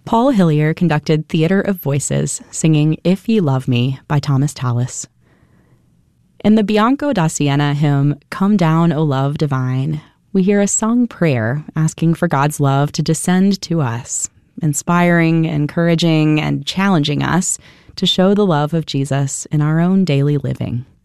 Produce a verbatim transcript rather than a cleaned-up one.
Paul Hillier conducted Theater of Voices, singing If Ye Love Me by Thomas Tallis. In the Bianco da Siena hymn, Come Down, O Love Divine, we hear a sung prayer asking for God's love to descend to us, inspiring, encouraging, and challenging us to show the love of Jesus in our own daily living.